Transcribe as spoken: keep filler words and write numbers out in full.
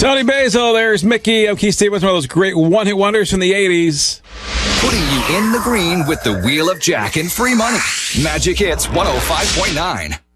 Tony Basil, there's Mickey. I'm Keith Stevens, one of those great one-hit wonders from the eighties. Putting you in the green with the Wheel of Jack and free money. Magic Hits one oh five point nine.